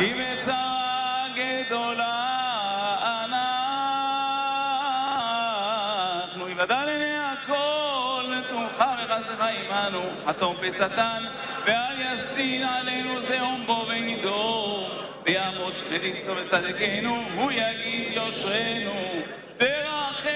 כי בצרה גדולה אנחנו יוודע לעיני הכל נתוחה וחסך עמנו חתום פשטן ואל יסטין עלינו זעום בו וידום ויעמוד לצדקנו הוא יגיד יושרנו